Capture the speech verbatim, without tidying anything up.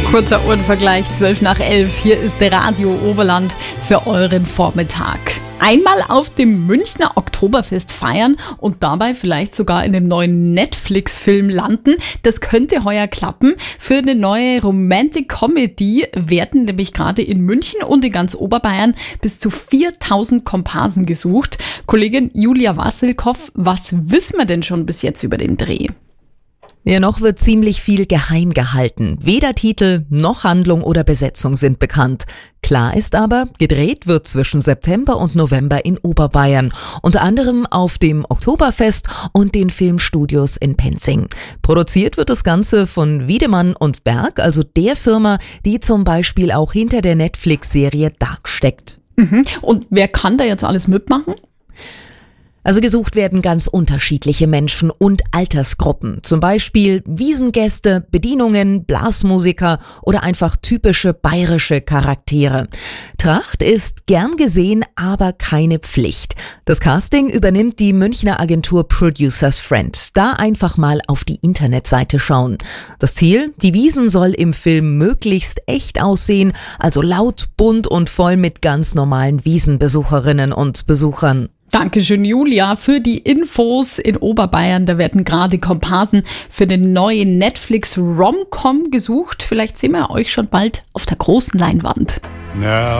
Kurzer Uhrenvergleich, zwölf nach elf. Hier ist der Radio Oberland für euren Vormittag. Einmal auf dem Münchner Oktoberfest feiern und dabei vielleicht sogar in einem neuen Netflix-Film landen. Das könnte heuer klappen. Für eine neue Romantic Comedy werden nämlich gerade in München und in ganz Oberbayern bis zu viertausend Komparsen gesucht. Kollegin Julia Wassilkow, was wissen wir denn schon bis jetzt über den Dreh? Ja, noch wird ziemlich viel geheim gehalten. Weder Titel noch Handlung oder Besetzung sind bekannt. Klar ist aber, gedreht wird zwischen September und November in Oberbayern. Unter anderem auf dem Oktoberfest und den Filmstudios in Penzing. Produziert wird das Ganze von Wiedemann und Berg, also der Firma, die zum Beispiel auch hinter der Netflix-Serie Dark steckt. Mhm. Und wer kann da jetzt alles mitmachen? Also gesucht werden ganz unterschiedliche Menschen und Altersgruppen. Zum Beispiel Wiesengäste, Bedienungen, Blasmusiker oder einfach typische bayerische Charaktere. Tracht ist gern gesehen, aber keine Pflicht. Das Casting übernimmt die Münchner Agentur Producers Friend. Da einfach mal auf die Internetseite schauen. Das Ziel? Die Wiesn soll im Film möglichst echt aussehen, also laut, bunt und voll mit ganz normalen Wiesenbesucherinnen und Besuchern. Dankeschön, Julia, für die Infos. In Oberbayern, da werden gerade Komparsen für den neuen Netflix Rom-Com gesucht. Vielleicht sehen wir euch schon bald auf der großen Leinwand. Now